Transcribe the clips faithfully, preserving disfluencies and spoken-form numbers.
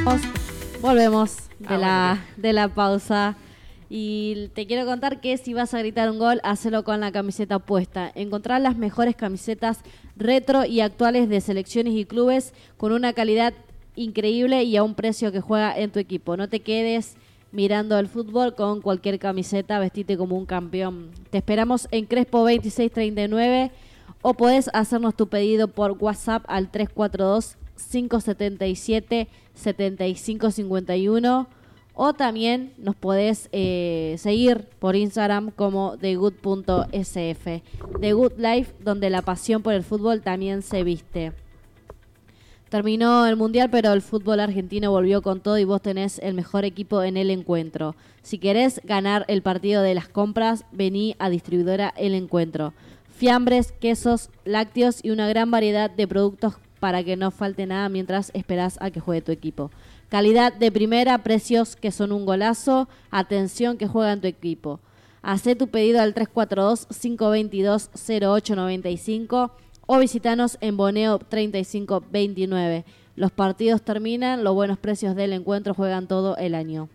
Volvemos de, Ah, la, bueno. de la pausa. Y te quiero contar que si vas a gritar un gol, hacelo con la camiseta puesta. Encontrar las mejores camisetas retro y actuales de selecciones y clubes con una calidad increíble y a un precio que juega en tu equipo. No te quedes mirando el fútbol con cualquier camiseta, vestite como un campeón. Te esperamos en Crespo veintiséis treinta y nueve o podés hacernos tu pedido por WhatsApp al tres cuatro dos, cinco siete siete, siete cinco cinco uno o también nos podés eh, seguir por Instagram como thegood punto s f. The Good Life, donde la pasión por el fútbol también se viste. Terminó el Mundial, pero el fútbol argentino volvió con todo y vos tenés el mejor equipo en el encuentro. Si querés ganar el partido de las compras, vení a Distribuidora El Encuentro. Fiambres, quesos, lácteos y una gran variedad de productos para que no falte nada mientras esperás a que juegue tu equipo. Calidad de primera, precios que son un golazo, atención que juega en tu equipo. Hacé tu pedido al tres cuatro dos, cinco dos dos, cero ocho nueve cinco o visitanos en Boneo treinta y cinco veintinueve. Los partidos terminan, los buenos precios del encuentro juegan todo el año.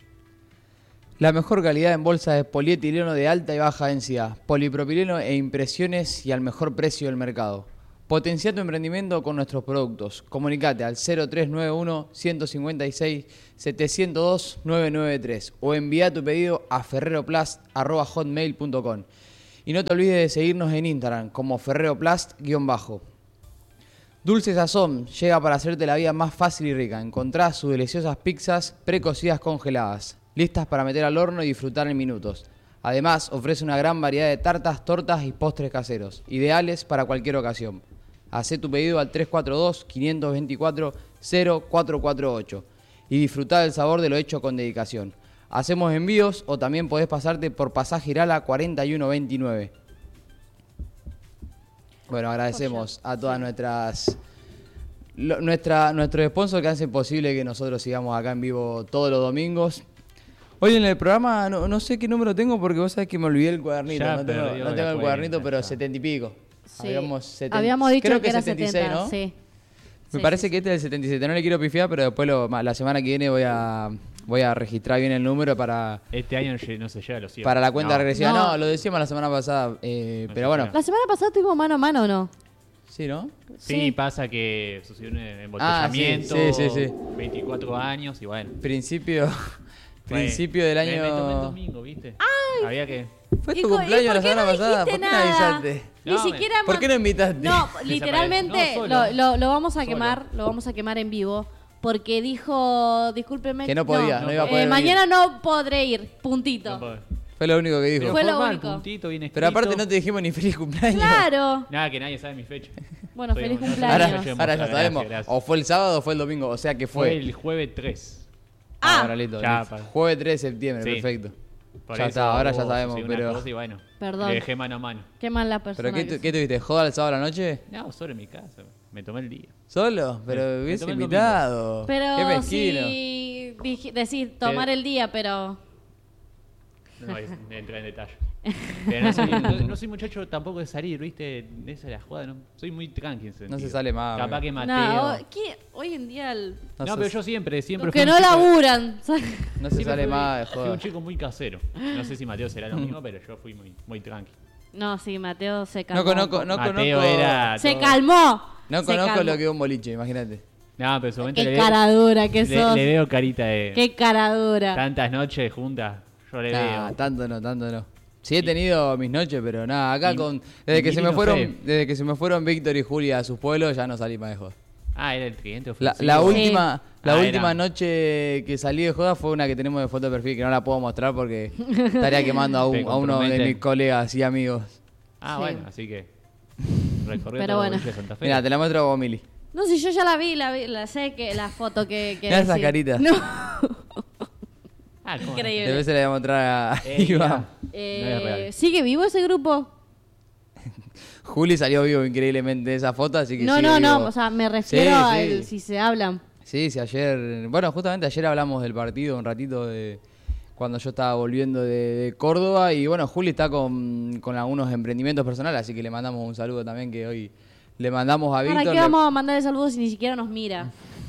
La mejor calidad en bolsas de polietileno de alta y baja densidad, polipropileno e impresiones y al mejor precio del mercado. Potencia tu emprendimiento con nuestros productos. Comunicate al cero tres nueve uno, uno cinco seis, siete cero dos, nueve nueve tres o envía tu pedido a ferreroplast arroba hotmail punto com. Y no te olvides de seguirnos en Instagram como ferreroplast-bajo. Dulce Sazón llega para hacerte la vida más fácil y rica. Encontrá sus deliciosas pizzas precocidas congeladas, listas para meter al horno y disfrutar en minutos. Además, ofrece una gran variedad de tartas, tortas y postres caseros, ideales para cualquier ocasión. Hacé tu pedido al tres cuatro dos, cinco dos cuatro, cero cuatro cuatro ocho y disfrutá del sabor de lo hecho con dedicación. Hacemos envíos o también podés pasarte por Pasaje Irala cuarenta y uno veintinueve. Bueno, agradecemos a todas nuestras... Lo, nuestra, nuestros sponsors que hacen posible que nosotros sigamos acá en vivo todos los domingos. Hoy en el programa no, no sé qué número tengo porque vos sabés que me olvidé el cuadernito. Ya no tengo, perdió no la tengo el cuadernito, cuenta, pero ya. setenta y pico. Sí. Habíamos, setenta, Habíamos dicho creo que, era setenta y seis, setenta, ¿no? sí. Me Sí, parece sí, que este es el setenta y siete. No le quiero pifiar, pero después lo, la semana que viene voy a voy a registrar bien el número para, Este año no se llega a los cien. para la cuenta No. regresiva. No. No. lo decíamos la semana pasada, eh, No pero se bueno. llega. La semana pasada tuvimos mano a mano, ¿o no? Sí, ¿no? Sí, Sí. pasa que sucedió un Ah, embotellamiento, sí, sí, sí, sí. veinticuatro años y bueno. Principio, Fue- principio del Me, me tomé el año... domingo, ¿viste? Había que... Fue ¿Y tu co- y cumpleaños por la qué semana no pasada. dijiste ¿Por qué no nada? avisaste? Ni No, me- siquiera... ¿Por qué no invitaste? No, literalmente No, lo, solo. lo, lo vamos a Solo. quemar, lo vamos a quemar en vivo, porque dijo, discúlpeme... Que no podía, no iba a eh, poder venir. mañana no podré ir, puntito. No puedo. Fue lo único que dijo. Pero Fue fue lo mal, único. puntito, bien Pero escrito. aparte no te dijimos ni feliz cumpleaños. Claro. Nada, que nadie sabe mi fecha. Bueno, Soy feliz un- cumpleaños. Ahora, Gracias, ahora ya gracias, sabemos. gracias. O fue el sábado o fue el domingo. O sea que Fue fue. el jueves tres. Ah. Ahora listo, Ya, listo. para- Jueves tres de septiembre, Sí. perfecto. Por Ya eso está, ahora ya hubo sabemos, sucedió una pero- cosa y bueno, Perdón. le dejé mano a mano. Qué mal la persona. ¿Pero qué, que tu- qué tuviste? ¿Joda el sábado a la noche? No, solo en mi casa. Me tomé el día. ¿Solo? Pero Me- me hubiese tomé el domingo. invitado. Pero Qué mezquino. si dij- decís tomar Pero- el día, pero... No voy a entrar en detalle. Pero no soy, no, no soy muchacho tampoco de salir, ¿viste? Esa es la jugada. No, soy muy tranqui en ese No se sentido. sale más, Capaz amigo. que Mateo. No, o- ¿qué? Hoy en día... el- No, No pero se- yo siempre, siempre Los fui que un no chico- laburan. No se siempre sale fui- más de Fui un joda. chico muy casero. No sé si Mateo será lo mismo, pero yo fui muy, muy tranqui. No, sí, Mateo se calmó. No conozco, no Mateo conozco. era Se todo- calmó. No Se conozco calmó. lo que es un boliche, imagínate. No, pero en su momento Qué le, cara dura que le, sos. le veo carita de Qué cara dura. tantas noches juntas. Yo le Nah, veo. tanto no, tanto no. Sí he tenido mis noches, pero nada, acá Y- con desde y que se me Nino fueron, Fe. desde que se me fueron Víctor y Julia a sus pueblos, ya no salí más de joda. Ah, era el cliente La, ofensivo. la Sí. última, la Ah, última era. noche que salí de joda fue una que tenemos de foto de perfil, que no la puedo mostrar porque estaría quemando a, un- Te a uno de compromete. mis colegas y amigos. Ah, Sí. bueno, así que recorrió Pero todo bueno. el Boliche de Santa Fe. Mira, te la muestro a vos, Mili. No, si yo ya la vi, la vi, la sé que la foto que... que Mirá esas decís. caritas. No. Ah, ¿cómo no? Increíble. Después se la voy a mostrar a Eh, Iván. mirá. Eh, No es real. ¿Sigue vivo ese grupo? Juli salió vivo increíblemente de esa foto, así que No, sigue no, no, vivo. o sea, me refiero Sí, a sí. el- si se hablan. Sí, sí, ayer... Bueno, justamente ayer hablamos del partido un ratito de cuando yo estaba volviendo de, de Córdoba y bueno, Juli está con, con algunos emprendimientos personales, así que le mandamos un saludo también que hoy le mandamos a ¿Para Víctor. qué le- vamos a mandarle saludos si ni siquiera nos mira?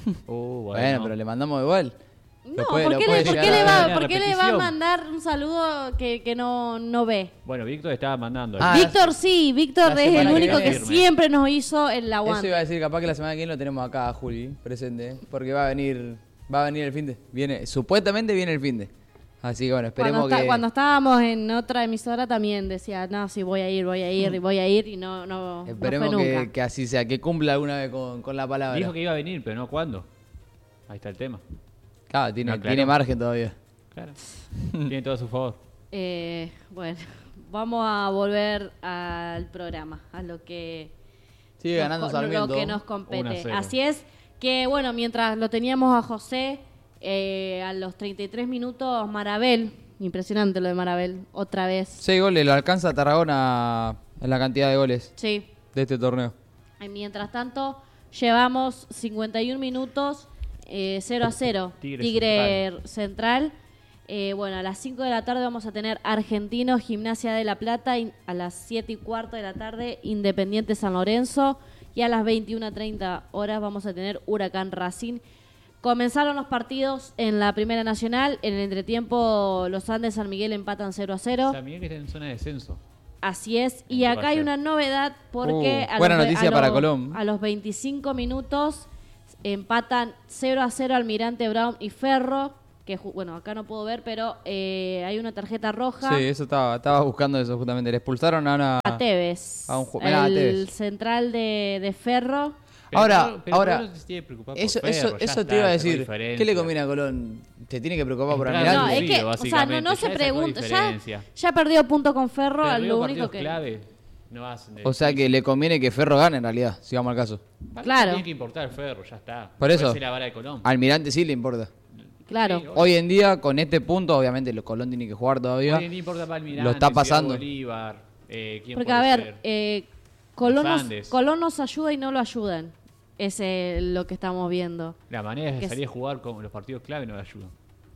Uh, Bueno, pero le mandamos igual. No, Lo puede- ¿por lo qué, puede le, ¿por llegar qué a le ver. va, Una por qué le va a repetición. mandar un saludo que, que no, no ve? Bueno, Víctor estaba mandando. Ah, Víctor sí, Víctor la es el semana que único que viene. siempre nos hizo el Eso aguante. iba a decir, capaz que la semana que viene lo tenemos acá a Juli presente, ¿eh? Porque va a venir, va a venir el fin de. Viene, supuestamente viene el fin de. Así que bueno, esperemos Cuando, está- que. cuando estábamos en otra emisora también decía, no, sí, voy a ir, voy a ir, y voy a ir, y no, no, no Esperemos fue nunca. que, que así sea, que cumpla alguna vez con, con la palabra. Dijo que iba a venir, pero no cuándo. Ahí está el tema. Claro, tiene, No, claro. tiene margen todavía. Claro. Tiene todo a su favor. Eh, bueno, vamos a volver al programa, a lo que Sigue nos ganando co- Sarmiento. lo que nos uno a compete. cero. Así es que, bueno, mientras lo teníamos a José, eh, a los treinta y tres minutos, Marabel, impresionante lo de Marabel, otra vez. Seis goles, lo alcanza Tarragona en la cantidad de goles Sí. de este torneo. Y mientras tanto, llevamos cincuenta y un minutos, eh, cero a cero. Tigre Tigre Central. Eh, bueno, a las cinco de la tarde vamos a tener Argentinos, Gimnasia de La Plata. Y a las siete y cuarto de la tarde, Independiente San Lorenzo. Y a las veintiuna treinta horas vamos a tener Huracán Racing. Comenzaron los partidos en la Primera Nacional. En el entretiempo, los Andes San Miguel empatan cero a cero. San Miguel que está en zona de descenso. Así es, y ¿Qué acá va a hay ser? una novedad porque Uh, a, buena los, ve- noticia a para los- Colón. a los veinticinco minutos empatan cero a cero Almirante Brown y Ferro, que ju- bueno, acá no puedo ver, pero eh, hay una tarjeta roja Sí, eso estaba, estaba buscando eso justamente. Le expulsaron a una. a Tevez, a un ju- mirá, a el Tevez. central de, de Ferro. Pero Ahora, Colón- pero ahora, Colón se tiene que preocupar por Eso, Ferro, eso, ya eso está, te iba a sacó decir. diferencia. ¿Qué le conviene a Colón? ¿Te tiene que preocupar por Entrar Almirante? No, es reducido, que, o sea, no, no básicamente, se ya sacó pregunta, ya, diferencia. ya perdió punto con Ferro, Pero a digo, lo partidos único que... clave no hacen de- O sea que le conviene que Ferro gane en realidad, si vamos al caso. Para mí Claro. Tiene que importar el Ferro, ya está. Por eso. Puede ser la vara de Colón. Almirante sí le importa. Claro. Sí, Hoy en día, con este punto, obviamente el Colón tiene que jugar todavía. Hoy en día importa para Almirante, Lo está Ciudad pasando. Bolívar, eh, ¿quién Porque, a puede ver, ser? eh, Colón, Los nos, Andes. Colón nos ayuda y no lo ayudan. Ese es lo que estamos viendo. La manera que de es- salir a jugar con los partidos clave no le ayudan.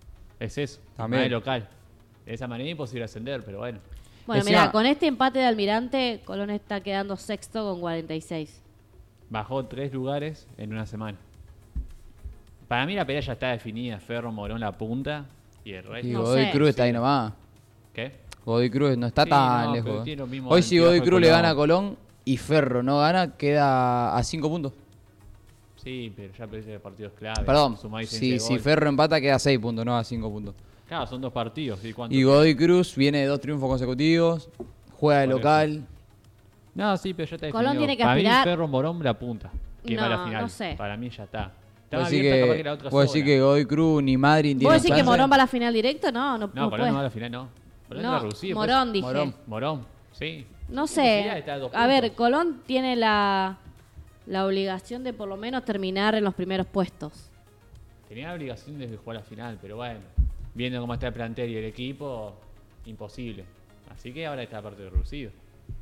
Es eso. También. Manera local. De esa manera es imposible ascender, pero bueno. Bueno, Encima- mira, con este empate de Almirante, Colón está quedando sexto con cuarenta y seis. Bajó tres lugares en una semana. Para mí la pelea ya está definida. Ferro, Morón, la punta y el resto. Y No Godoy sé. Cruz está ahí nomás. ¿Qué? Godoy Cruz no está Sí, tan no, lejos. pero ¿eh? tiene lo mismo Hoy si ventaja Godoy de Cruz le Colón. gana a Colón y Ferro no gana, queda a cinco puntos. Sí, pero ya perdiste partidos clave. Perdón, Sumá diferencia si, de si gol. Ferro empata queda a seis puntos, no a cinco puntos. Claro, son dos partidos. ¿Y cuánto? Y Godoy Cruz viene de dos triunfos consecutivos, juega de Por eso. local. No, sí, pero ya está Colón definido. tiene que Para mí aspirar- Ferro, Morón, la punta. Que va a la No, final. no sé. Para mí ya está. Está Vos más decís abierta capaz que, que la otra vos decís sola. que Godoy Cruz ni Madrid tiene ¿Vos decís que chance. Morón va a la final directo? No, no, No, no Colón puede. no va a la final, no. Colón No, está reducido. pues. Morón dije. Morón. Morón, sí. No Posibilidad de sé. estar a dos A ver, puntos. Colón tiene la, la obligación de por lo menos terminar en los primeros puestos. Tenía la obligación de jugar la final, pero bueno, viendo cómo está el plantel y el equipo, imposible. Así que ahora está aparte de reducido.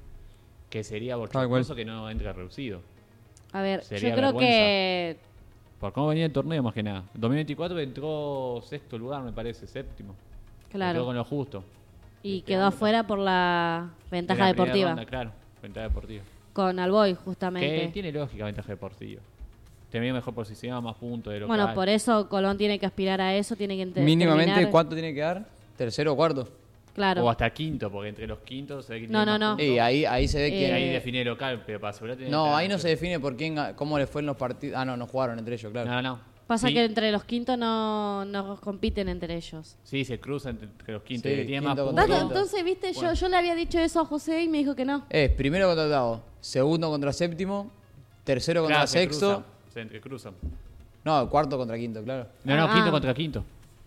Que sería Tal cual. bochornoso que no entre reducido. A ver, Sería yo creo vergüenza. que... Por cómo venía el torneo, más que nada. dos mil veinticuatro entró sexto lugar, me parece, séptimo. Entró Claro. con lo justo. Y Este quedó año afuera por la En ventaja la primera deportiva. ronda, claro, ventaja deportiva. Con Alboy, Que justamente. tiene lógica ventaja deportiva. Tenía mejor posición, más puntos de local. Bueno, por eso Colón tiene que aspirar a eso, tiene que ente- Mínimamente, terminar- ¿cuánto tiene que dar? ¿Tercero o cuarto? Claro. O hasta quinto, porque entre los quintos se ve que No, tiene no, más no. puntos. Y ahí, ahí se ve Eh, Y quién. ahí define local, pero para asegurar tiene que No, estar- ahí no se define por quién, ga- cómo le fue en los partidos. Ah, no, no jugaron entre ellos, claro. No, no. Pasa Sí, que entre los quintos no, no compiten entre ellos. Sí, se cruzan entre, entre los quintos. Sí, y el que tiene más quinto puntos. contra Tato, quinto. entonces, viste, Bueno. yo, yo le había dicho eso a José y me dijo que no. Es primero contra octavo, segundo contra séptimo, tercero contra Claro, se sexto. cruzan, se entrecruzan. No, cuarto contra quinto, claro. No, no, Ah. quinto contra quinto.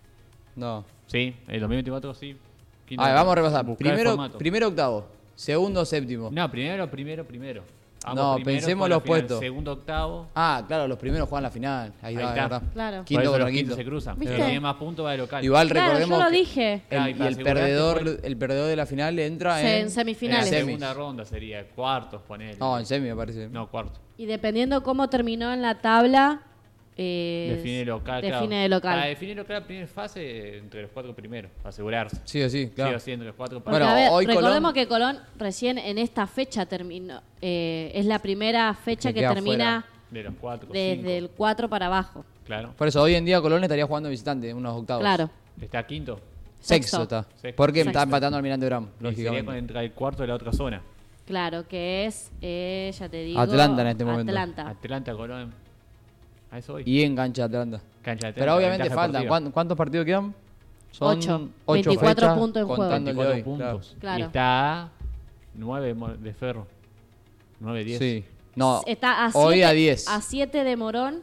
No. Sí, el dos mil veinticuatro sí. Quinto A ver, contra- vamos a repasar. buscar el Primero, formato. primero octavo, segundo séptimo. No, primero, primero, primero. No, primero, pensemos juegan la los final, puestos. Segundo, octavo. Ah, claro, los primeros juegan la final. Ahí, Ahí va, está. verdad. Claro. Por Quinto eso contra los quintos quinto. se cruzan. ¿Viste? El que tiene más puntos va de local. Igual Claro, recordemos yo lo que dije. el, Claro, y y para el asegurarte perdedor, fue- el perdedor de la final entra Se- en, en semifinales. En la semis. segunda ronda sería cuartos, poner. No, en semi me parece. No, cuarto. Y dependiendo cómo terminó en la tabla, eh, Define local, claro. define de local. Para definir local, primera fase entre los cuatro primeros, para asegurarse. Sí o sí, Sí claro. o sí, entre los cuatro. Porque, Bueno, a ver, hoy recordemos Colón- que Colón recién en esta fecha terminó. eh, es la primera fecha Que que queda termina De los cuatro, desde cinco. el cuatro para abajo. Claro. Por eso hoy en día Colón estaría jugando visitante, unos octavos. Claro. Está quinto. Sexto, Sexto. está. Sexto. Porque Sexto. está empatando al Mirante Bram, Y sería lógicamente. con entrar el cuarto de la otra zona. Claro, que es, eh, ya te digo... Atlanta en este momento. Atlanta. Atlanta, Colón. A eso hoy. Y en cancha de Atlanta. Cancha de Pero Atlanta, obviamente ventaja faltan. deportiva. ¿Cuán- ¿Cuántos partidos quedan? Ocho. veinticuatro fechas, puntos en juego. contando el de veinticuatro hoy, claro. puntos. Claro. Y está a nueve de Ferro. nueve, diez. Sí. No, Está a hoy siete, a diez. A siete de Morón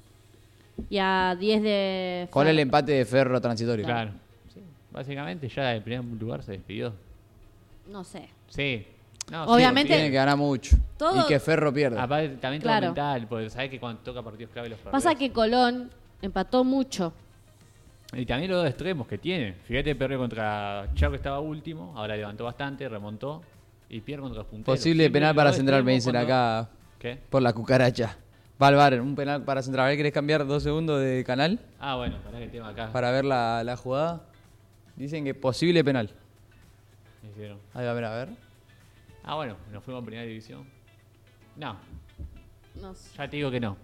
y a diez de... Con el Ferro. empate de Ferro transitorio. Claro. Sí. Básicamente ya el primer lugar se despidió. No sé. Sí. No, Obviamente- sí, Tiene que ganar mucho. Todo- Y que Ferro pierda. Aparte, también todo Claro. mental, porque sabes que cuando toca partidos clave los perdés. Pasa que Colón empató mucho. Y también los dos extremos que tiene. Fíjate, perdió contra Chao, que estaba último, ahora levantó bastante, remontó, y pierde contra los punteros. Posible Siempre penal los para dos Central, me extremos dicen cuando- acá ¿Qué? por la cucaracha. Va al bar, un penal para Central. A ver, ¿querés cambiar dos segundos de canal Ah, bueno, para que tema acá. para ver la, la jugada? Dicen que posible penal. Me hicieron. Ahí va, a ver, a ver. Ah, bueno, nos fuimos a primera división. No, No sé. ya te digo que no.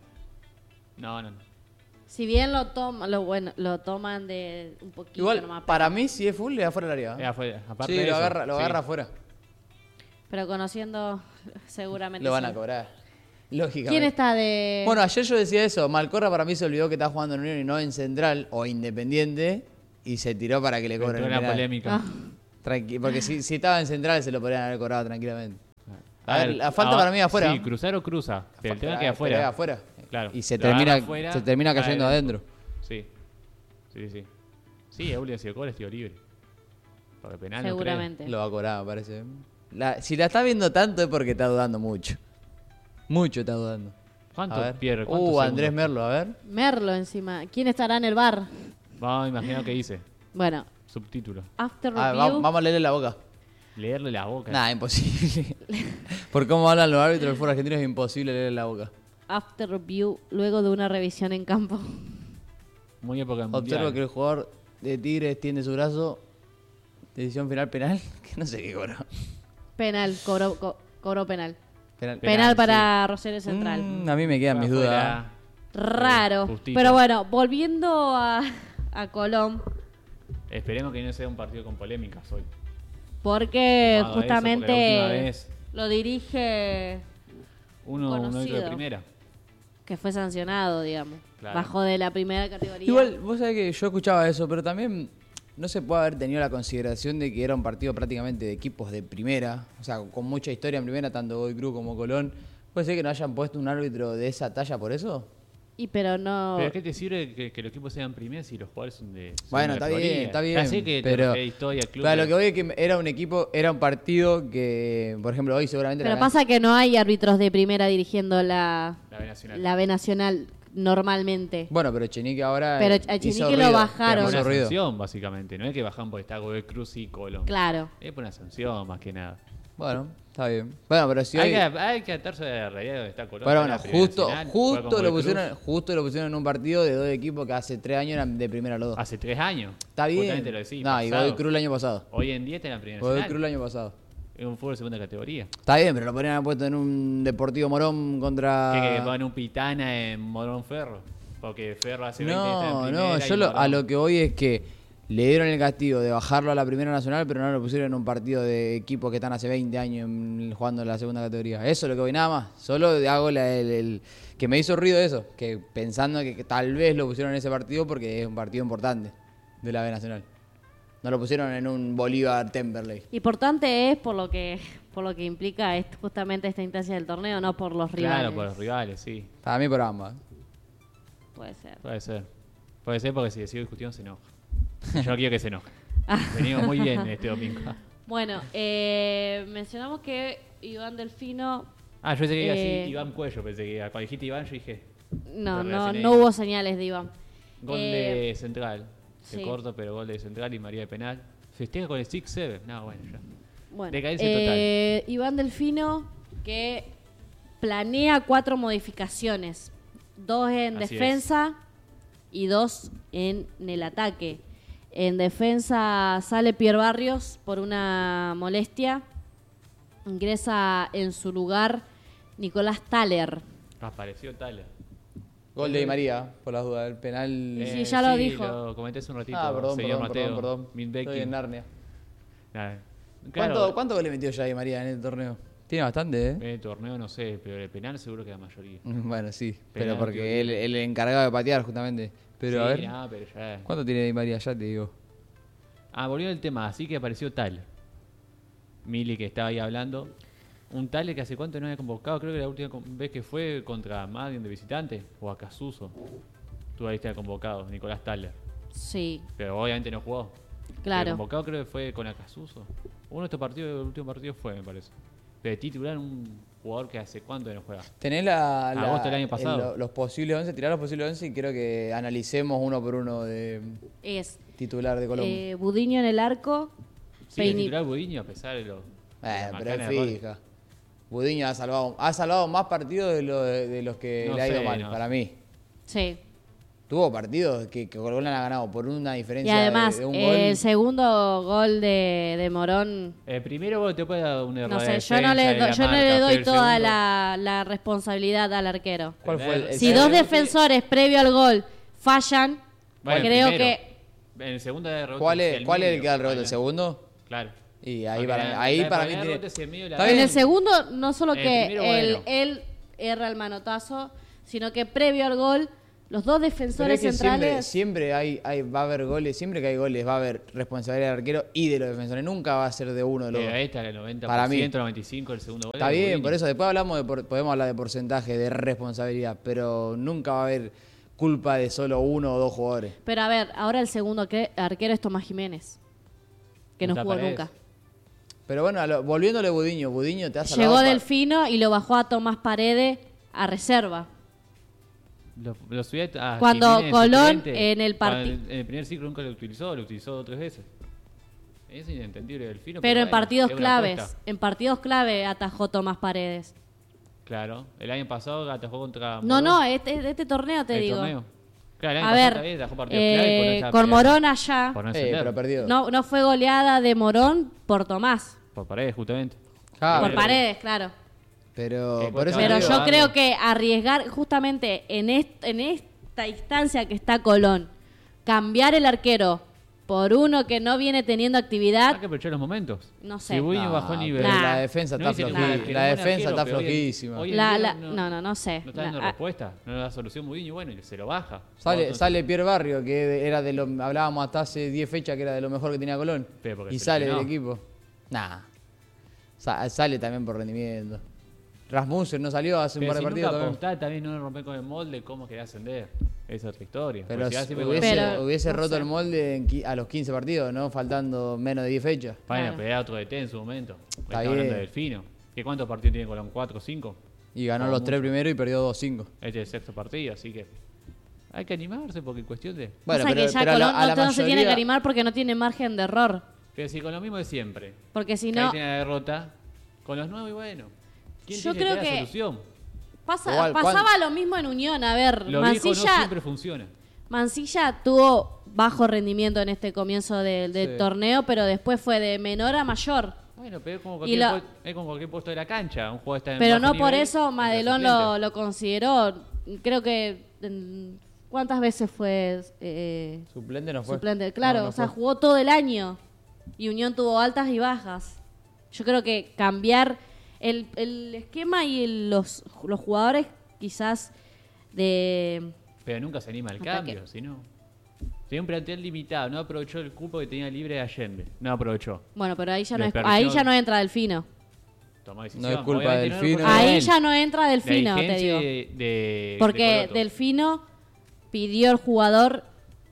No, no, no. Si bien lo toman, lo bueno, lo toman de un poquito Igual, nomás. para pero, mí, si es full, le da fuera del área. ¿eh? Era fuera. Aparte Sí, de lo eso, agarra, lo sí. agarra afuera. pero conociendo seguramente Lo van sí. a cobrar. Lógicamente. ¿Quién está de...? Bueno, ayer yo decía eso. Malcorra para mí se olvidó que está jugando en Unión y no en Central o Independiente y se tiró para que le cobren Entró el en la penal. polémica. Ah, Tranqui- porque si, si estaba en Central se lo podrían haber cobrado tranquilamente. A ver, ver, la falta ah, para mí afuera. Sí, cruzar o cruza. Pero el tema Pero queda afuera. queda afuera. Claro. Y se Lo termina, agarra afuera, se termina cae cayendo adentro. Sí. Sí, sí. Sí, Eulio si cobra es tiro libre. Porque penal no seguramente. Lo va a cobrar, me parece. La- si la está viendo tanto es porque está dudando mucho. Mucho está dudando. cree. ¿Cuánto A ver. pierde? ¿Cuántos Uh, Andrés segundos? Merlo, a ver. Merlo encima. ¿Quién estará en el bar? Vamos a imaginar qué dice. Bueno, Subtítulo. after Ah, review. va- vamos a leerle la boca. Leerle la boca. Nada, imposible. Por cómo hablan los árbitros del fútbol argentino es imposible leerle la boca. After review luego de una revisión en campo. Muy época mundial. Observo que el jugador de Tigre extiende su brazo. Decisión final penal. Que no sé qué cobró. Penal, cobró, co- cobró penal. Penal. Penal, Penal, para Rosario Central. Mm, a mí me quedan mis dudas. Afuera. Raro. Justito. Pero bueno, volviendo a, a Colón, Esperemos que no sea un partido con polémicas hoy. porque Sumado a eso, porque justamente la última vez lo dirige Uno, uno Conocido. de primera. que fue sancionado, digamos. Claro. Bajó de la primera categoría. Igual, vos sabés que yo escuchaba eso, pero también no se puede haber tenido la consideración de que era un partido prácticamente de equipos de primera, o sea, con mucha historia en primera, tanto Godoy Cruz como Colón. ¿Puede ser que no hayan puesto un árbitro de esa talla por eso? Y pero no. Pero ¿qué te sirve que, que los equipos sean primeros si los jugadores son de Bueno, segunda está categoría? bien, está bien. Ya sé que te pero refiere a historia, club. pero lo que voy es que era un equipo, era un partido que, por ejemplo, hoy seguramente... Pero la- pasa que no hay árbitros de primera dirigiendo la, La B Nacional. la B Nacional normalmente. Bueno, pero Chenique ahora... Pero eh, a hizo Chenique lo ruido, bajaron. Es hizo una ruido. sanción, básicamente. No es que bajan porque está Godoy Cruz y Colón. Claro. Es por una sanción, más que nada. Bueno, está bien. Bueno, pero si hay, hoy... que, hay que atarse de la realidad donde está Colón. Pero está en bueno, la Primera justo, Nacional, juega con justo, lo Godoy pusieron, Cruz. justo lo pusieron en un partido de dos equipos que hace tres años eran de primera los dos. Hace tres años. Está bien. Justamente lo decís, No, y pasado. Godoy Cruz el año pasado. Hoy en día está en la Primera Godoy Nacional. Cruz el año pasado. Es un fútbol de segunda categoría. Está bien, pero lo podrían haber puesto en un Deportivo Morón contra... Que, que pongan un Pitana en Morón Ferro. Porque Ferro hace veinte está en No, primera no, y yo lo- a Morón- lo que voy es que le dieron el castigo de bajarlo a la Primera Nacional, pero no lo pusieron en un partido de equipos que están hace veinte años en- jugando en la segunda categoría. Eso es lo que voy, nada más. Solo hago la- el, el- que me hizo ruido eso, que pensando que, que tal vez lo pusieron en ese partido porque es un partido importante de la B Nacional. No lo pusieron en un Bolívar Temperley. Importante es por lo que por lo que implica est- justamente esta instancia del torneo, no por los rivales. Claro, por los rivales, sí. Para mí por ambas. Puede ser. Puede ser. Puede ser porque si sigo discutiendo se enoja. Yo no quiero que se enoje. Ah. Venimos muy bien este domingo. Bueno, eh, mencionamos que Iván Delfino Ah, yo pensé que iba Eh. así, Iván Cuello, pensé que iba. Cuando dijiste Iván, yo dije, no, Lo no, relacioné. no hubo señales de Iván. gol Eh, de Central. sí. De corto, pero gol de Central y María de penal. Festeja con el six siete. No, bueno, ya. Bueno, Decadencia eh, Iván Delfino que planea cuatro modificaciones, dos en Así defensa y dos en el ataque. En defensa sale Pierre Barrios por una molestia, ingresa en su lugar Nicolás Thaler. Apareció Tala. Gol de Di María, por las dudas, el penal. Sí, ya lo dijo. Lo comenté hace un ratito, ah, perdón, señor perdón, Mateo. perdón, perdón. Milbecky. Estoy en Narnia. Nada. Claro, ¿Cuánto, ¿Cuánto gol le metió ya Di María en el torneo? Tiene bastante, ¿eh? En el torneo no sé, pero el penal seguro que la mayoría. Bueno, sí, pero Penal, porque tío. él él es el encargado de patear, justamente. Pero sí, a ver, nada, pero ya... ¿cuánto tiene Di María? Ya te digo. Ah, volvió el tema, así que apareció Tal. Mili que estaba ahí hablando. Un Tal que hace cuánto no había convocado, creo que la última con- vez que fue contra Madden de visitante, o a Casuso. Tú ahí está convocado, Nicolás Taller. Sí, Pero obviamente no jugó. claro. Pero convocado creo que fue con Acasuso. Uno de estos partidos, el último partido fue, me parece. Pero de titular un jugador que hace cuánto no juega. Tenés la, la- Agosto del año pasado. el- lo- los posibles once, tirá los posibles once y quiero que analicemos uno por uno de Es titular de Colombia. eh, Budiño en el arco. Sí, el Peini- titular Budiño a pesar de los... de Eh, los pero macanas es errores. fija. Budiño ha salvado, ha salvado más partidos de, lo- de los que No le ha ido sé, mal, no. para mí. Sí. Tuvo partidos que, que Colombia ha ganado por una Y diferencia de- además, de, un el gol. segundo gol de, de Morón, El primero vos te puede dar un error no de sé, yo no le, defensa, de do- la yo no marca, le doy pero el toda segundo- la, la responsabilidad al arquero. ¿Cuál fue el, el Si segundo dos rebote- defensores previo al gol fallan, Bueno, creo primero. que... En el segundo de rebote. ¿Cuál si es, ¿cuál es el medio, que da el rebote? ¿El bueno, segundo? Claro. Y ahí Porque para, la- ahí la- para el mí tiene... rebote si el medio la Está da- En bien. el segundo, no solo En el que primero, él, bueno. él erra el manotazo, sino que previo al gol, los dos Pero es defensores que siempre, centrales... siempre hay, hay, va a haber goles, siempre que hay goles va a haber responsabilidad del arquero y de los defensores. Nunca va a ser de uno de los Pero dos. ahí está el noventa por Para mí. ciento, noventa y cinco por ciento el segundo gol. Está de bien, Budiño. por eso después hablamos de por- podemos hablar de porcentaje, de responsabilidad, pero nunca va a haber culpa de solo uno o dos jugadores. Pero a ver, ahora el segundo que- arquero es Tomás Jiménez, que no Está jugó Paredes. nunca. Pero bueno, a lo- volviéndole a Budiño, Budiño te ha salvado. Llegó pa- Delfino y lo bajó a Tomás Paredes a reserva. Lo, lo subí a Cuando Jiménez, Colón suplente, en el cuando parti- En el primer ciclo nunca lo utilizó, lo utilizó tres veces. Es inentendible Delfino. Pero en bueno, partidos es una claves, apuesta. en partidos clave atajó Tomás Paredes. Claro, el año pasado atajó contra. No, Morón, no, este, este torneo te el digo. torneo. Claro, el año A pasado ver, también atajó partidos clave y Colón eh, estaba con peleando Morón allá, Por no Eh, encender. pero perdió. no, no fue goleada de Morón por Tomás, Por Paredes, justamente. Ah, por pero- Paredes, claro. Pero Eh, por eso Pero te digo, yo Darlo. creo que arriesgar justamente en, est- en esta instancia que está Colón, cambiar el arquero por uno que no viene teniendo Hay actividad, que aprovechar los momentos. No sé. Si Budiño No, bajó el nivel. pero Nah. la defensa No está dice floji- nada, que la buen defensa arquero, está pero hoy en- flojísima. hoy en la, día la- no, no, no sé. No está La- dando ah, respuesta, no le da solución Budiño, bueno, y se lo baja. Sale, Entonces, sale Pierre Barrio, que de- era de lo hablábamos hasta hace diez fechas que era de lo mejor que tenía Colón. Pero porque Y se sale del lesionó. equipo. Nah. Sa- sale también por rendimiento. Rasmussen no salió hace un Pero par de si partidos nunca también. apostás, también no romper con el molde, ¿cómo querés ascender? Esa es otra historia. Pero Porque si vas siempre con- hubiese, Pero, hubiese no roto sé. el molde en qui- a los quince partidos, ¿no? Faltando menos de diez fechas. Bueno, Claro. pero era otro D T en su momento. Está Estamos hablando bien. de Delfino. ¿Qué cuántos partidos tiene Colón? ¿Cuatro o cinco? Y ganó Como los tres mucho. primeros y perdió dos cinco. Este es el sexto partido, así que hay que animarse porque es cuestión de... Bueno, pasa pero, que ya pero a la, Colón a la no, no se tiene que mayoría- animar porque no tiene margen de error. Pero si con lo mismo de siempre, Porque si que ahí no, tiene la derrota, con los nuevos y bueno. ¿Quién Yo tiene creo que dar que- la solución? pasa- Igual, pasaba ¿cuán- lo mismo en Unión. A ver, Lo viejo no Mancilla, siempre funciona. Mancilla tuvo bajo rendimiento en este comienzo del del Sí. torneo, pero después fue de menor a mayor. Bueno, pero es como Y cualquier, lo- pu- es como cualquier puesto de la cancha. Un jugador está en Pero bajo no por nivel, eso entra Madelón lo, suplente. lo consideró. Creo que... en- ¿Cuántas veces fue eh, Suplente no fue. suplente? Claro, No, no o sea, fue. jugó todo el año. Y Unión tuvo altas y bajas. Yo creo que cambiar el, el esquema y el- los, los jugadores quizás de... Pero nunca se anima al Ataque. cambio, si no. Tenía un plantel limitado, no aprovechó el cupo que tenía libre de Allende. No aprovechó. Bueno, pero ahí ya no, es- Desperdició- ahí ya no entra Delfino. Tomó decisión. No es culpa Obviamente de no era Delfino. culpa de Ahí él. ya no entra Delfino, La te dirigencia digo. de- de- Porque de Coloto. Delfino pidió el jugador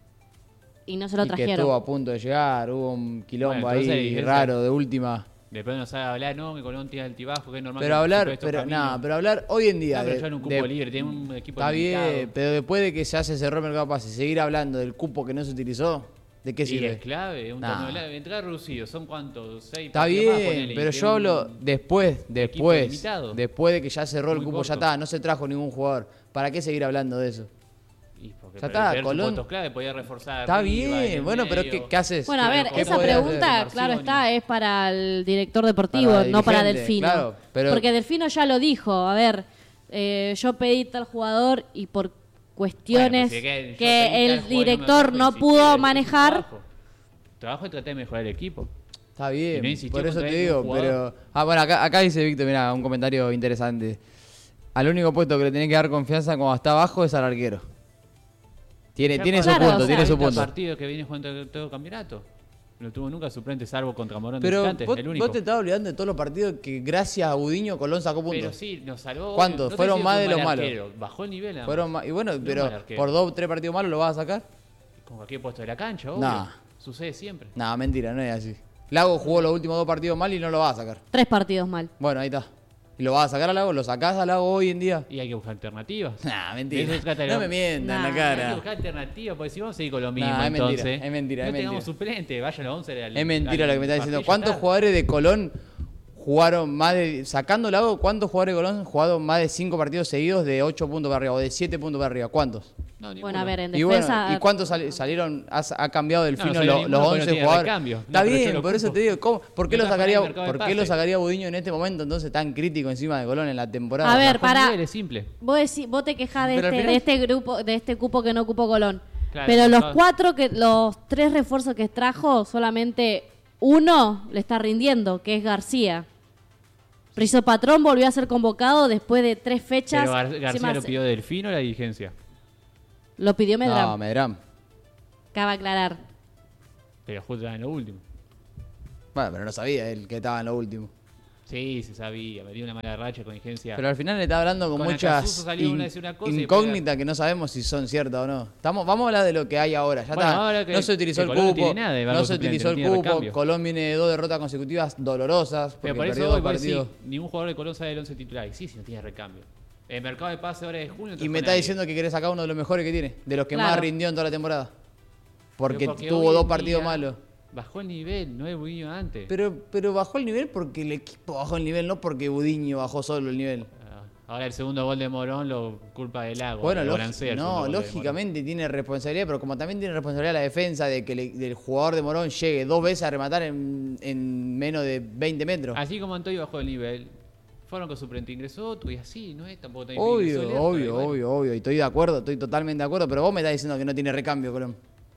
y no se lo Y que trajeron. estuvo a punto de llegar, hubo un quilombo Bueno, entonces, ahí dirigencia- raro de última. Después no sabe hablar, no, que Colón tiene altibajo, que es normal. Pero que hablar, supe estos pero caminos. nada, pero hablar hoy en día. No, pero de- ya en un cupo de- libre, tiene un equipo Está limitado. bien, pero después de que ya se cerró el mercado de pases, seguir hablando del cupo que no se utilizó, ¿de qué Y sirve? es clave, un Nah. torneo clave. Entrar reducido, ¿son cuántos? Seis Está partidos más, bien, ponele, y pero tiene yo hablo un- después, después, limitado. después de que ya cerró el Muy cupo, ya corto. está, no se trajo ningún jugador. ¿Para qué seguir hablando de eso? Y porque Ya para está, ver sus Colón- puntos clave podía reforzar. Está arriba, en bien, el bueno, pero medio. ¿qué, qué haces? Bueno, a ¿Qué- ver, qué esa podés hacer? pregunta, Marcioni? claro está, es para el director deportivo, Para el no para dirigente, Delfino. claro, pero- Porque Delfino ya lo dijo, a ver, eh, yo pedí tal jugador y por cuestiones Bueno, pero si que, es que yo pedí tal el jugador y no me director ofrece, no insistí, pudo ese es manejar. trabajo. Trabajo es tratar de mejorar el equipo. Está Y bien, no insistió por con eso te traer digo, un jugador. pero... Ah, bueno, acá, acá dice Víctor, mira, un comentario interesante. Al único puesto que le tenés que dar confianza cuando está abajo es al arquero. Tiene, Ya tiene su Claro, punto, o sea, tiene su cuarenta punto. partidos que viene jugando todo, todo campeonato. No tuvo nunca suplente salvo contra Morón de Pero visitante, vos, el único. vos te estás olvidando de todos los partidos que gracias a Budiño Colón sacó puntos. Pero sí, nos salvó. ¿Cuántos? no te Fueron digo más que de un los mal malos. arquero, bajó el nivel. nada Fueron más. ma- y bueno, No pero mal arquero. por dos, tres partidos malos lo vas a sacar. Con cualquier puesto de la cancha, obvio. Nah. Sucede siempre. Nah, mentira, no es así. Lago jugó los últimos dos partidos mal y no lo vas a sacar. Tres partidos mal. Bueno, ahí está. ¿Y lo vas a sacar a Lago? ¿Lo sacás a Lago hoy en día? Y hay que buscar alternativas. Nah, De mentira. eso trata No la- me mientan en Nah, la Hay que cara. buscar alternativas, porque si vamos a seguir con lo mismo, Nah, es mentira, entonces. es mentira, no es tengamos mentira. suplente, vayan a los once. Al, Es mentira al lo que me estás diciendo. partido, ¿Cuántos ya está. jugadores de Colón jugaron más de... Sacando Lago, ¿cuántos jugadores de Colón jugaron más de cinco partidos seguidos de ocho puntos para arriba o de siete puntos para arriba? ¿Cuántos? No, ninguno. Bueno, a ver, en Y bueno, defensa. ¿y cuántos sali- salieron? Ha, ha cambiado del No, fino no salió lo- ninguno los porque no once tiene jugadores. recambio. No, Está pero yo bien, lo por eso ocupo. te digo, ¿cómo? ¿por qué No lo está fuera sacaría, del mercado de por qué lo pases. sacaría Budiño en este momento entonces tan crítico encima de Colón en la temporada? A ver, Bajó el pará. nivel, es simple. Vos, decís- vos te quejás de Pero al este, final- de este grupo, de este cupo que no ocupó Colón. Claro, Pero los no. cuatro que, los tres refuerzos que trajo, solamente uno le está rindiendo, que es García. Rizo Patrón volvió a ser convocado después de tres fechas. Pero Gar- Encima García lo se- pidió Delfino o la dirigencia. lo pidió Medram. No, Medram. Cabe aclarar. Pero justo en lo último. Bueno, pero no sabía él que estaba en lo último. Sí, se sabía. Me dio una mala racha con dirigencia. Pero al final le está hablando con, Con muchas Acasuso salió in- una decir una cosa y incógnitas que no sabemos si son ciertas o no. Estamos, vamos a hablar de lo que hay ahora. Ya Bueno, está. ahora que- no se utilizó que el Colón no cupo. tiene nada de no banco se suplente, utilizó no el tiene cupo. recambio. Colón viene de dos derrotas consecutivas dolorosas. Porque Pero por perdió eso dos hoy vos decís, partidos. ningún jugador de Colón sale del once titular. Y sí, si no tiene recambio. El mercado de pase ahora es junio. no Y trajo me está nadie. diciendo que querés sacar uno de los mejores que tiene. De los que Claro. más rindió en toda la temporada. Porque, Pero porque tuvo hoy dos en partidos día malos. Bajó el nivel, no es Budiño antes. Pero, pero bajó el nivel porque el equipo bajó el nivel, no porque Budiño bajó solo el nivel. Ah, Ahora el segundo gol de Morón lo culpa del Lago. Bueno, de lógi- Borancea, el segundo no, gol de Morón. lógicamente tiene responsabilidad, pero como también tiene responsabilidad la defensa de que le- del jugador de Morón llegue dos veces a rematar en, en menos de veinte metros. Así como Antonio bajó el nivel, fueron con suplente ingresó otro y así, ¿no es? Tampoco tan Obvio, ingresó Lertora, obvio, y bueno. obvio, obvio. Y estoy de acuerdo, estoy totalmente de acuerdo, pero vos me estás diciendo que no tiene recambio, Colón.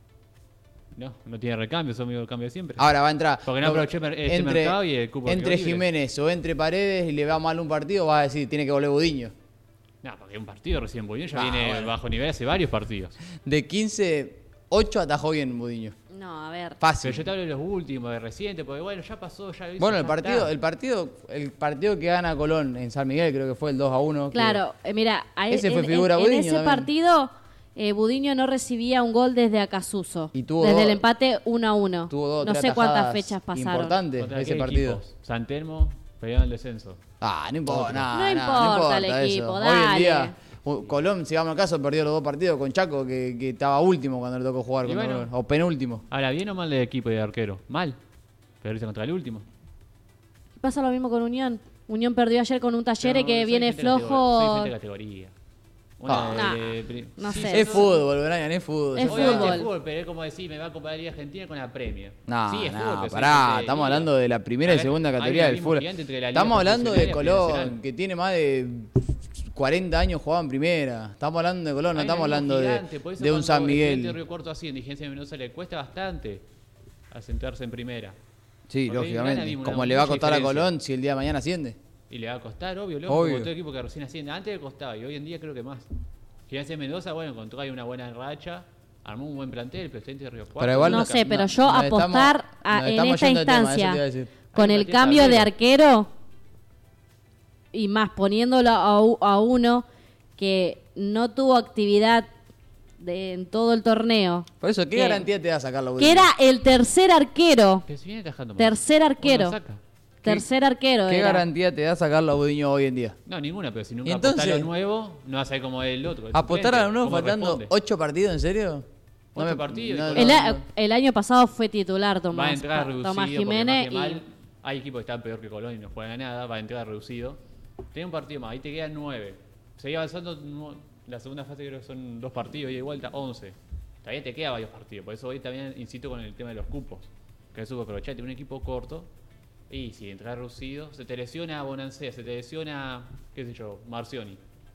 No, no tiene recambio, son amigos de cambio siempre. Ahora va a entrar. Porque no aproveché mer- este mercado y el cupo quedó Entre libre. Jiménez o entre Paredes y le va mal un partido, vas a decir, tiene que volver Budiño. No, porque un partido recién Budiño ya Ah, viene bueno. bajo nivel hace varios partidos. De quince, ocho atajó bien Budiño. No, a ver. Fácil. Pero yo te hablo de los últimos, de reciente, porque bueno, ya pasó, ya hizo, Bueno, el ya partido, está. el partido, el partido que gana Colón en San Miguel creo que fue el dos a uno. que- Claro, eh, mira, ahí- Ese fue en, figura en- en Budiño ese también. partido eh, Budiño no recibía un gol desde Acasuso. Y tuvo desde dos- el empate uno a uno. Tuvo dos, no tres sé cuántas atajadas fechas pasaron. importantes ¿Contra ese qué partido. equipos? San Telmo pelearon el descenso. Ah, no importa, Otro. nada, No nada, importa el eso. equipo, Hoy en dale. día, u- Colón, si vamos al caso, perdió los dos partidos con Chaco, que, que estaba último cuando le tocó jugar Y contra bueno. Colón, o penúltimo. Ahora, ¿bien o mal de equipo y de arquero? Mal. Perdiste contra el último. Pasa lo mismo con Unión. Unión perdió ayer con un Talleres No, que soy viene gente de categor- flojo. Soy gente de categoría. Una Ah. de- de- No sí, sé. Es fútbol, Brian, es fútbol. Es ya Obviamente está. fútbol. es fútbol, pero es como decir, me va a comparar la Liga Argentina con la Premier. No, sí, es no, fútbol, pero soy pará, gente de estamos liga. hablando de la primera A y ver, segunda hay categoría un del abismo fútbol. gigante entre la liga Estamos hablando de profesional y la Colón, profesional. que tiene más de cuarenta años jugado en primera. Estamos hablando de Colón, no Hay un estamos abismo hablando de, gigante, por eso de un cuando San Estudiantes de Miguel. Río Cuarto así en Dirigencia de Mendoza le cuesta bastante asentarse en primera. Sí, Porque hay un gran lógicamente. abismo, Como una le va a mucha costar a diferencia. Colón si el día de mañana asciende. Y le va a costar, obvio, loco, Obvio. como todo equipo que recién asciende. Antes le costaba y hoy en día creo que más. Gimnasia de Mendoza, bueno, encontró ahí una buena racha, armó un buen plantel, el presidente de Río Cuarto. Pero igual No no- sé, pero no- yo nos apostar estamos- a- nos en estamos esta yendo del tema, eso te instancia iba a decir. con Hay el Matías cambio de Tablero. arquero y más poniéndolo a, u- a uno que no tuvo actividad de- en todo el torneo. Por eso, ¿qué que- garantía te da sacarlo? Que era el tercer arquero. Que se viene atajando más. Tercer arquero. Uno saca. Tercer arquero. ¿Qué era. garantía te da sacarlo a Budiño hoy en día? No, ninguna, pero si nunca Entonces- apostar a lo nuevo, no vas a ser como el otro. el ¿Apostar suplente, a lo nuevo cómo faltando responde. ocho partidos, en serio? Ocho partidos y no- con- El, no- a- no. el año pasado fue titular Va a Tomás, entrar Pa- reducido Tomás porque Jiménez más que y mal, hay equipos que están peor que Colón y no juegan nada, va a entrar reducido. Tiene un partido más, ahí te quedan nueve. Seguí avanzando, nu- la segunda fase creo que son dos partidos y de vuelta once. Todavía te quedan varios partidos, por eso hoy también insisto con el tema de los cupos. Que es aprovechar, tiene un equipo corto y si entras reducido, se te lesiona Bonancea, se te lesiona, qué sé yo, Marcioni.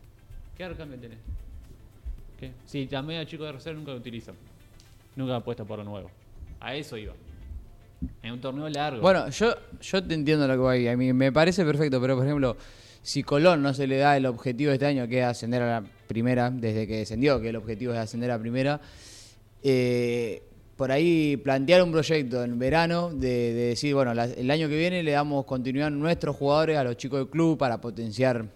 ¿Qué recambio tenés? ¿Qué? Sí, llamé a chico de reserva, nunca lo utilizan. Nunca apuesta por lo nuevo. A eso iba. En un torneo largo. Bueno, yo, yo te entiendo lo que va ahí. A mí me parece perfecto, pero por ejemplo, si Colón no se le da el objetivo de este año, que es ascender a la primera, desde que descendió, que el objetivo es ascender a primera, eh, por ahí plantear un proyecto en verano de, de decir, bueno, la, el año que viene le damos continuidad a nuestros jugadores, a los chicos del club, para potenciar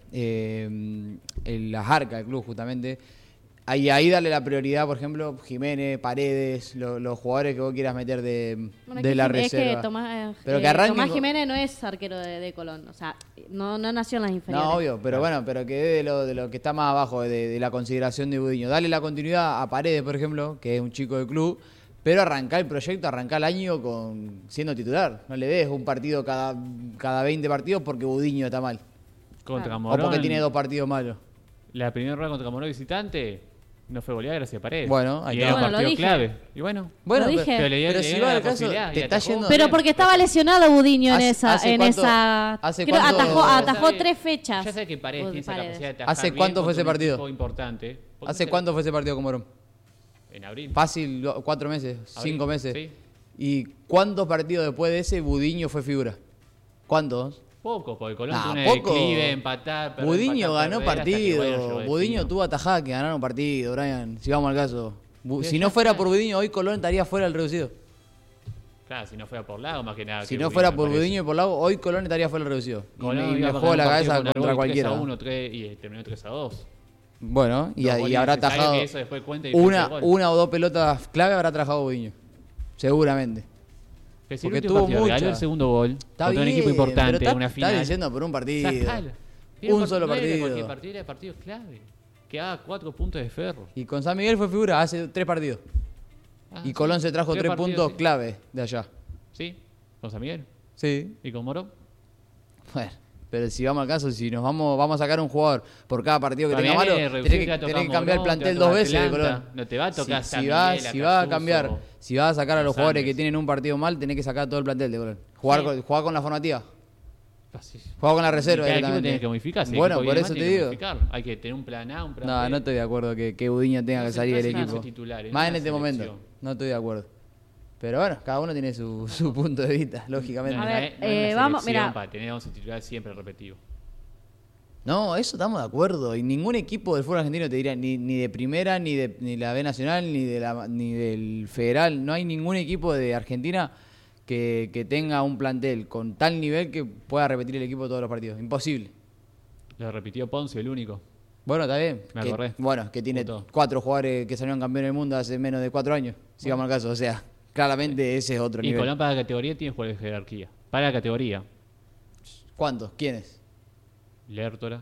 eh, el, las arcas del club justamente. Ahí, ahí darle la prioridad, por ejemplo, Jiménez, Paredes, lo, los jugadores que vos quieras meter de, Bueno, de que la Jim- es reserva. que Tomás, Pero eh, que arranquen Tomás con- Jiménez no es arquero de, de Colón, o sea, no, no nació en las inferiores. No, obvio, pero bueno, pero que de lo, de lo que está más abajo de, de la consideración de Budiño. Dale la continuidad a Paredes, por ejemplo, que es un chico del club, pero arrancar el proyecto, arrancar el año con siendo titular. No le des un partido cada, cada veinte partidos porque Budiño está mal. Contra Claro. Morón. O porque tiene dos partidos malos. La primera rueda contra Morón visitante no fue goleada gracias a Paredes. Bueno, ahí y está. era un Bueno, lo partido dije. clave. Y bueno, Bueno, Lo pero- dije. pero le dio- pero le si dio va la al caso, posibilidad te y está atajó. yendo- Pero porque estaba lesionado Budiño en ¿Hace- esa, hace en cuánto- esa, hace creo cuánto- atajó, Ya atajó sabe- tres fechas. Ya sé que Paredes Bud- tiene esa Paredes. capacidad de atajar ¿Hace bien cuánto fue contra ese un partido? equipo importante. Porque ¿Hace no cuánto sé, fue ese partido con Morón? En abril. Fácil, lo- cuatro meses, Abril, cinco meses. sí. ¿Y cuántos partidos después de ese Budiño fue figura? ¿Cuántos? Poco, porque Colón Nah, tuvo un poco. declive, empatar, perder, Budiño empatar, ganó perder, hasta que, bueno, partido. llegó el Budiño destino. tuvo atajadas que ganaron partido, Brian. Si vamos al caso. Bu- Pero si ya no fuera está. por Budiño, hoy Colón estaría fuera del reducido. Claro, si no fuera por Lago, más que nada. Si que no Budiño, fuera me por parece. Budiño y por Lago, hoy Colón estaría fuera del reducido. Y Colón me, y iba me a juego la ganar un cabeza partido con contra Argoy cualquiera. tres a uno, tres, y terminó tres a dos. Bueno, y, Dos y goles habrá necesarios atajado que eso después cuenta y defensa una, el gol. una o dos pelotas clave habrá atajado Budiño. Seguramente. Que si el Porque último tuvo partido regaló muchas. el segundo gol Está contra bien, un equipo importante, pero está, una está final. diciendo por un partido. Sacalo. Un solo no era partido. Cualquier partido era partido clave. Que haga cuatro puntos de ferro. Y con San Miguel fue figura hace tres partidos. Ah, y sí. Colón se trajo tres, partidos, puntos sí. clave de allá. Sí, con San Miguel. Sí. ¿Y con Morón? Bueno, pero si vamos al caso, si nos vamos vamos a sacar un jugador por cada partido que También tenga malo, es tenés reducir que, que va a tocar tenés que cambiar el Morón, te va a plantel dos tocar veces de Atlanta. Colón. No te va a tocar si, San si va, Miguel, si va a Acasuso, cambiar, si vas a sacar a los Los jugadores Andes. que tienen un partido mal, tenés que sacar todo el plantel de Colón. Jugar, Sí. con, jugar con la formativa. Así. Jugar con la reserva. Y cada equipo directamente. tiene que modificar. Si el Bueno, equipo por viene eso mal, te tiene que digo. modificar. Hay que tener un plan A, un plan No, B. no estoy de acuerdo que, que Budiño tenga No que se salir del trata de equipo. once titulares, Más es en una este momento. selección. No estoy de acuerdo. Pero bueno, cada uno tiene su, su punto de vista, lógicamente. No, A no ver, es- no es una eh, vamos, selección mira. para tener once titulares siempre repetidos. No, eso estamos de acuerdo. Y ningún equipo del fútbol argentino te diría, ni, ni de primera, ni de ni la B Nacional, ni de la ni del Federal. No hay ningún equipo de Argentina que, que tenga un plantel con tal nivel que pueda repetir el equipo todos los partidos. Imposible. Lo repitió Ponce, el único. Bueno, está bien. Me Que- acordé. bueno, que tiene Justo. cuatro jugadores que salieron campeones del mundo hace menos de cuatro años. Sigamos al caso. O sea, claramente ese es otro Y nivel. Colón para la categoría tiene jugadores de jerarquía. Para la categoría, ¿Cuántos? ¿Quiénes? Lertora,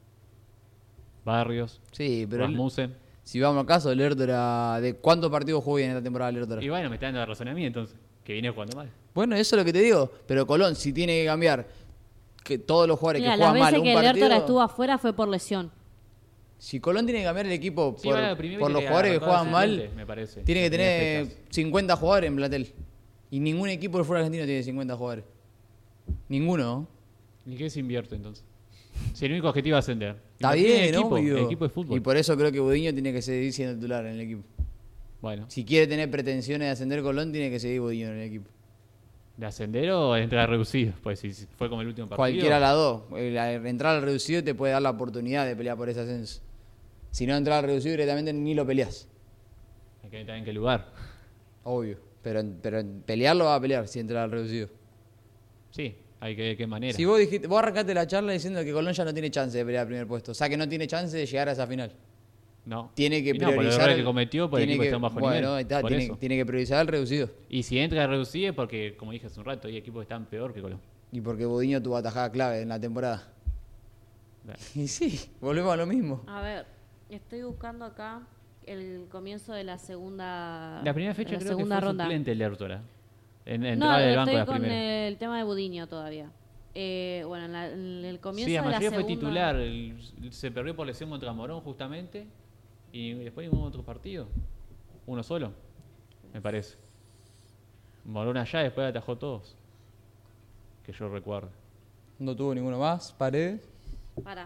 Barrios, Sí, pero el- Rasmussen. si vamos al caso, Lertora, ¿de cuántos partidos jugó bien en esta temporada Lertora? Y bueno, me está dando razón a mí entonces, que viene jugando mal. Bueno, eso es lo que te digo. Pero Colón, si tiene que cambiar que todos los jugadores Mira, que las juegan mal veces un que el partido, Lertora estuvo afuera fue por lesión. si Colón tiene que cambiar el equipo Sí, por, bueno, primero por que los le jugadores que arrancó juegan de mal, suplente, me parece. tiene que Las primeras tener fechas. cincuenta jugadores en plantel. Y ningún equipo del fútbol argentino tiene cincuenta jugadores. Ninguno. ¿Y qué se invierte entonces? Si el único objetivo es ascender. Está Invertir en bien, el equipo, obvio. el equipo de fútbol. Y por eso creo que Budiño tiene que seguir siendo titular en el equipo. Bueno, Si quiere tener pretensiones de ascender Colón, tiene que seguir Budiño en el equipo. ¿de ascender o entrar reducido? Pues si fue como el último partido. Cualquiera de las dos. El- al entrar al reducido te puede dar la oportunidad de pelear por ese ascenso. Si no entras al reducido directamente ni lo peleas. Hay que ver en qué lugar. Obvio. Pero, en- pero en pelearlo va a pelear si entra al reducido. Sí, hay que ver qué manera. Si vos dijiste, vos arrancaste la charla diciendo que Colón ya no tiene chance de pelear el primer puesto. O sea que no tiene chance de llegar a esa final. No. Tiene que Y no, por el priorizar. error el- que cometió, por el tiene equipo que- está en bajo bueno, nivel. ahí está, Por tiene, eso. tiene que priorizar el reducido. Y si entra reducido es porque, como dije hace un rato, hay equipos que están peor que Colón. Y porque Budiño tuvo atajada clave en la temporada. Claro. Y sí, volvemos a lo mismo. A ver, estoy buscando acá el comienzo de la segunda, La primera de fecha la creo que segunda fue ronda. suplente el Lertora. En, en No, entrada del banco estoy la con primera. el tema de Budiño todavía. Eh, bueno, en, la- en el comienzo Sí, la de la mayoría fue segunda... titular. el- se perdió por lesión contra Morón justamente. Y después ningún otro partido. Uno solo, me parece. Morón allá después atajó todos. Que yo recuerdo. No tuvo ninguno más, Paredes. Pará.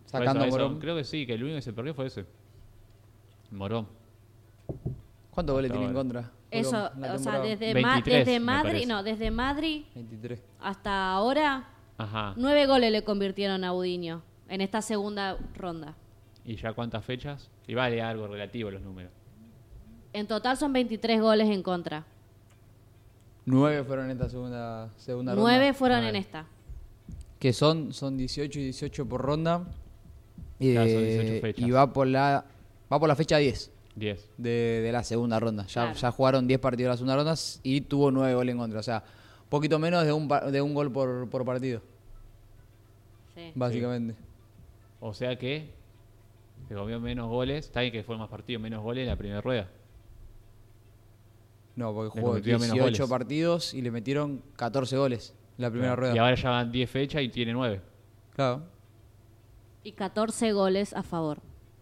Sacando Por eso- eso, Morón. creo que sí, que el único que se perdió fue ese. Morón. ¿Cuántos goles Hasta tiene en ahora. contra? Eso, Morón, en la o sea, temporada? desde, Ma- veintitrés, desde me Madrid, parece. no, desde Madrid veintitrés. hasta ahora, Ajá. nueve goles le convirtieron a Budiño en esta segunda ronda. ¿Y ya cuántas fechas? Y vale algo relativo los números. En total son veintitrés goles en contra. Nueve fueron en esta segunda, segunda Nueve ronda. fueron Nueve. en esta. Que son, son dieciocho y dieciocho por ronda. Y, Claro, son eh, dieciocho fechas. y va por la va por la fecha diez diez. de, de la segunda ronda. Ya, Claro. ya jugaron diez partidos de la segunda ronda y tuvo nueve goles en contra. O sea, poquito menos de un, pa- de un gol por, por partido, Sí. básicamente. O sea que se comió menos goles. Está bien que fue más partido, menos goles en la primera rueda. No, porque Le jugó convirtió menos dieciocho goles. partidos y le metieron catorce goles en la primera rueda. Y ahora ya van diez fechas y tiene nueve. Claro. Y catorce goles a favor.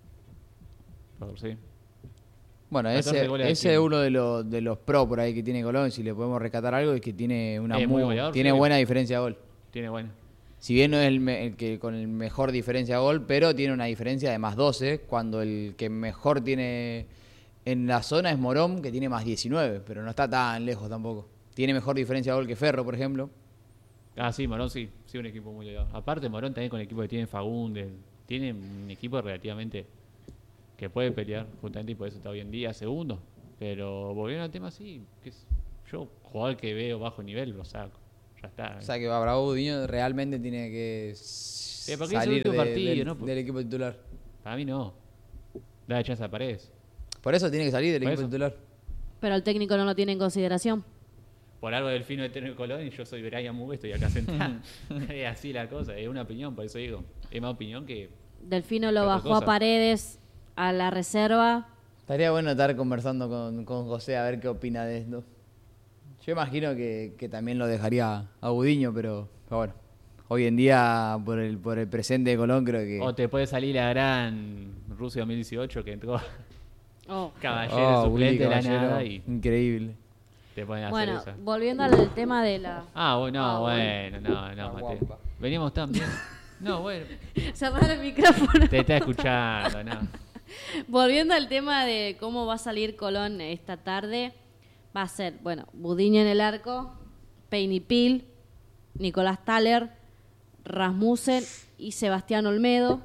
Por sí. Bueno, catorce ese, goles al ese es tiempo. uno de los, de los pro por ahí que tiene Colón. Si le podemos rescatar algo, es que tiene una Es muy muy- goleador, tiene sí. buena diferencia de gol. Tiene bueno. Si bien no es el, me- el que con el mejor diferencia de gol, pero tiene una diferencia de más doce, cuando el que mejor tiene en la zona es Morón, que tiene más diecinueve, pero no está tan lejos tampoco. Tiene mejor diferencia de gol que Ferro, por ejemplo. Ah, sí, Morón sí. Sí, un equipo muy legal. Aparte, Morón también con el equipo que tiene Fagundes. Tiene un equipo relativamente que puede pelear, justamente, y por eso está hoy en día segundo. Pero volviendo al tema, sí. Que es, yo, jugador que veo bajo nivel, lo saco. Ya está. O sea que Bravo Budiño realmente tiene que porque es el salir último de- partido, del, ¿no? del equipo titular. Para mí no. Da chance a Paredes. Por eso tiene que salir del Por equipo eso. titular. Pero el técnico no lo tiene en consideración. Por algo del fino de Tener Colón y yo soy Brian Mugue, estoy acá sentado. Es así la cosa, es una opinión, por eso digo. Es más opinión que. Delfino lo Otra bajó cosa. a Paredes a la reserva. Estaría bueno estar conversando con, con José a ver qué opina de esto. Yo imagino que, que también lo dejaría a Budiño, pero, pero bueno. Hoy en día, por el, por el presente de Colón, creo que... O te puede salir la gran Rusia dos mil dieciocho que entró Oh. caballero Oh, suplente de la Willy Caballero, nada y increíble. te ponen a Bueno, hacer esa. volviendo al tema de la... Ah, bueno, Ah, no, bueno. bueno, no, no, Ah, Mateo. guapa. Veníamos tan bien. No, bueno, Cerrar el micrófono. te está escuchando, no. Volviendo al tema de cómo va a salir Colón esta tarde, va a ser, bueno, Budiño en el arco, Peinipil, Nicolás Thaler, Rasmussen y Sebastián Olmedo.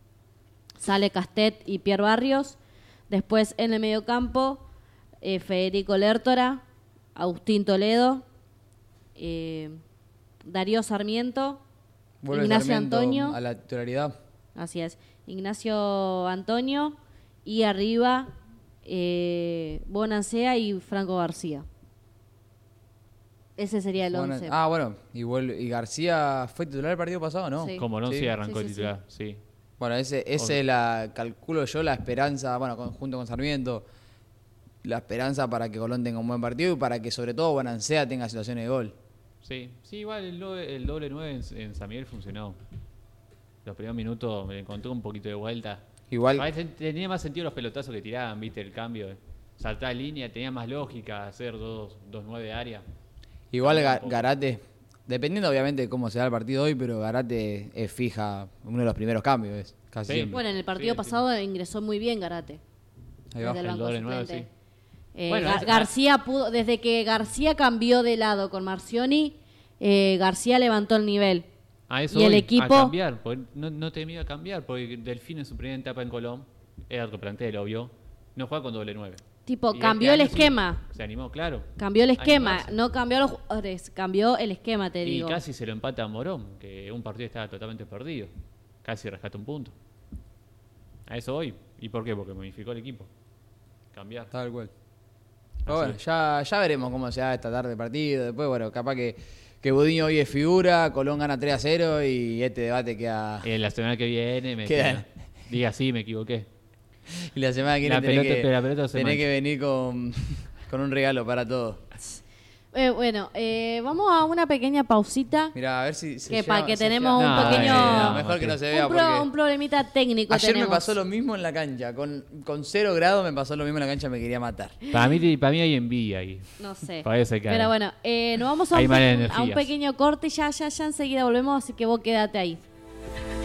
Sale Castet y Pierre Barrios. Después en el mediocampo, eh, Federico Lertora, Agustín Toledo, eh, Darío Sarmiento, Vuelve Ignacio Sarmiento Antonio. a la titularidad. Así es. Ignacio Antonio y arriba eh, Bonancea y Franco García. Ese sería el Bueno, once. ah, bueno, y, vuelve- y García fue titular el partido pasado, ¿no? Sí. Como no Sí. sí arrancó Sí, sí, titular, sí. Bueno, ese, ese Obvio. es la, calculo yo, la esperanza, bueno, con- junto con Sarmiento, la esperanza para que Colón tenga un buen partido y para que sobre todo Bonancea tenga situaciones de gol. Sí, sí, igual el doble, el doble nueve en, en San Miguel funcionó. Los primeros minutos me encontró un poquito de vuelta. Igual, A veces tenía más sentido los pelotazos que tiraban, viste, el cambio. Saltar línea, tenía más lógica hacer dos, dos nueve de área. igual Ga- Tampoco. Garate, dependiendo obviamente de cómo se da el partido hoy, pero Garate es fija, uno de los primeros cambios, es casi Sí. siempre. Bueno, en el partido Sí, pasado ingresó muy bien Garate. Ahí va. desde el El banco doble nueve, suplente. sí. Eh, Bueno, Ga- es- García pudo, desde que García cambió de lado con Marcioni, eh, García levantó el nivel. A eso Y el voy, equipo- a cambiar, porque no, no te miedo a cambiar, porque Delfín en su primera etapa en Colón, era otro plantel, obvio, no juega con doble nueve. Tipo, Y cambió este el año sí, esquema. se animó, claro. Cambió el esquema, Animarse. no cambió a los jugadores, cambió el esquema, te Y digo. casi se lo empata a Morón, que un partido estaba totalmente perdido. Casi rescata un punto. A eso voy. ¿Y por qué? Porque modificó el equipo. Cambiar. Tal cual. Así Pero bueno, es. ya, ya veremos cómo se da esta tarde el partido. Después, bueno, capaz que, que Budiño hoy es figura, Colón gana tres a cero y este debate queda... Eh, la semana que viene me Queda- diga sí, me equivoqué. Y la semana que viene La tenés, pelota- que, la pelota se tenés mancha. que venir con, con un regalo para todos. Eh, bueno, eh, vamos a una pequeña pausita. Mira, a ver si... se Que llama- pa' que se tenemos llama- un No, pequeño... eh, no, mejor que no se vea un, pro- porque... un problemita técnico Ayer tenemos. me pasó lo mismo en la cancha. Con, con cero grados me pasó lo mismo en la cancha, me quería matar. Para mí, para mí hay envidia ahí. No sé. Parece que hay. Pero bueno, eh, nos vamos a Hay un, malas pe- a un energías. pequeño corte y ya, ya, ya enseguida volvemos, así que vos quédate ahí.